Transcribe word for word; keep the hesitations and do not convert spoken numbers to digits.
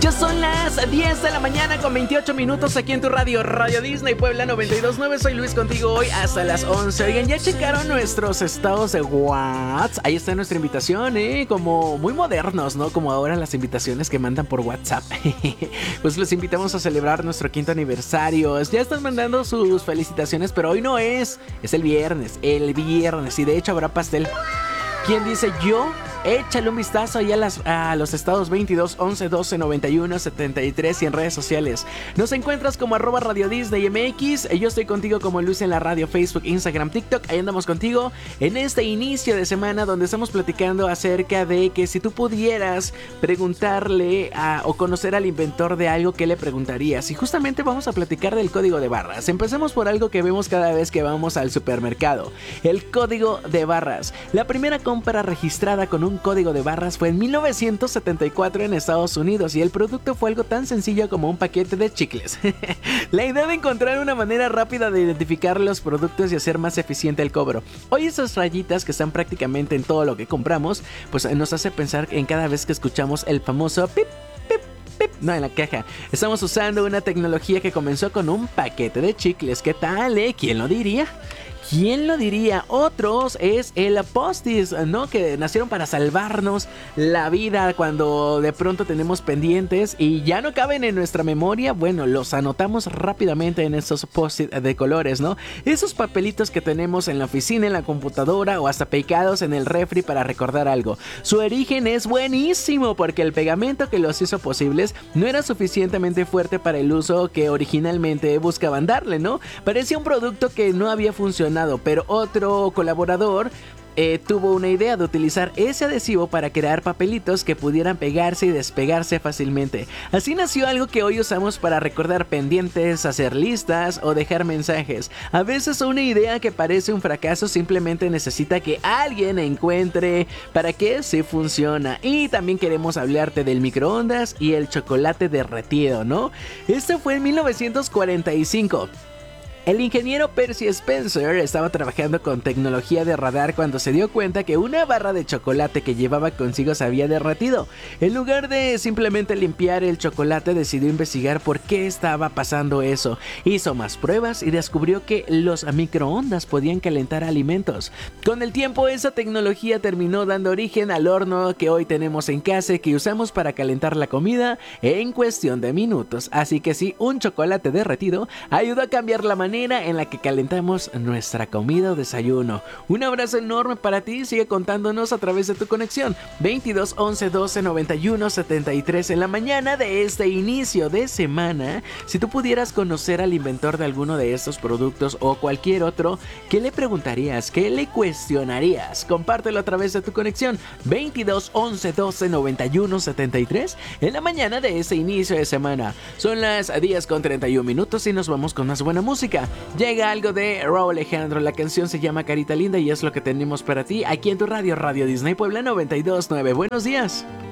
Ya son las diez de la mañana con veintiocho minutos aquí en tu radio, Radio Disney Puebla noventa y dos punto nueve. Soy Luis contigo hoy hasta las once. Oigan, ¿ya checaron nuestros estados de WhatsApp? Ahí está nuestra invitación, ¿eh? Como muy modernos, ¿no? Como ahora las invitaciones que mandan por WhatsApp. Pues los invitamos a celebrar nuestro quinto aniversario. Ya están mandando sus felicitaciones, pero hoy no es. Es el viernes, el viernes. Y de hecho habrá pastel. ¿Quién dice yo? Échale un vistazo ahí a, las, a los estados veintidós, once, doce, noventa y uno, setenta y tres y en redes sociales. Nos encuentras como arroba Radio Disney M X. Yo estoy contigo como Luis en la radio, Facebook, Instagram, TikTok. Ahí andamos contigo en este inicio de semana donde estamos platicando acerca de que si tú pudieras preguntarle a, o conocer al inventor de algo, ¿qué le preguntarías? Y justamente vamos a platicar del código de barras. Empecemos por algo que vemos cada vez que vamos al supermercado. El código de barras. La primera compra registrada con un código de barras fue en mil novecientos setenta y cuatro en Estados Unidos y el producto fue algo tan sencillo como un paquete de chicles. La idea de encontrar una manera rápida de identificar los productos y hacer más eficiente el cobro. Hoy esas rayitas que están prácticamente en todo lo que compramos, pues nos hace pensar en cada vez que escuchamos el famoso pip, pip, pip, no, en la caja. Estamos usando una tecnología que comenzó con un paquete de chicles. ¿Qué tal, eh? ¿Quién lo diría? ¿Quién lo diría? Otros es el Post-its, ¿no? Que nacieron para salvarnos la vida cuando de pronto tenemos pendientes y ya no caben en nuestra memoria. Bueno, los anotamos rápidamente en esos Post-its de colores, ¿no? Esos papelitos que tenemos en la oficina, en la computadora o hasta pegados en el refri para recordar algo. Su origen es buenísimo porque el pegamento que los hizo posibles no era suficientemente fuerte para el uso que originalmente buscaban darle, ¿no? Parecía un producto que no había funcionado, pero otro colaborador eh, tuvo una idea de utilizar ese adhesivo para crear papelitos que pudieran pegarse y despegarse fácilmente. Así nació algo que hoy usamos para recordar pendientes, hacer listas o dejar mensajes. A veces una idea que parece un fracaso simplemente necesita que alguien encuentre para qué sí funciona. Y también queremos hablarte del microondas y el chocolate derretido, ¿no? Esto fue en mil novecientos cuarenta y cinco. El ingeniero Percy Spencer estaba trabajando con tecnología de radar cuando se dio cuenta que una barra de chocolate que llevaba consigo se había derretido. En lugar de simplemente limpiar el chocolate, decidió investigar por qué estaba pasando eso. Hizo más pruebas y descubrió que los microondas podían calentar alimentos. Con el tiempo, esa tecnología terminó dando origen al horno que hoy tenemos en casa y que usamos para calentar la comida en cuestión de minutos. Así que sí, un chocolate derretido ayudó a cambiar la manera en la que calentamos nuestra comida o desayuno. Un abrazo enorme para ti. Sigue contándonos a través de tu conexión veintidós, once, doce, noventa y uno, setenta y tres en la mañana de este inicio de semana. Si tú pudieras conocer al inventor de alguno de estos productos o cualquier otro, ¿qué le preguntarías? ¿Qué le cuestionarías? Compártelo a través de tu conexión veintidós, once, doce, noventa y uno, setenta y tres en la mañana de este inicio de semana. Son las diez con treinta y uno minutos y nos vamos con más buena música. Llega algo de Rauw Alejandro, la canción se llama Carita Linda y es lo que tenemos para ti aquí en tu radio, Radio Disney Puebla noventa y dos punto nueve. Buenos días.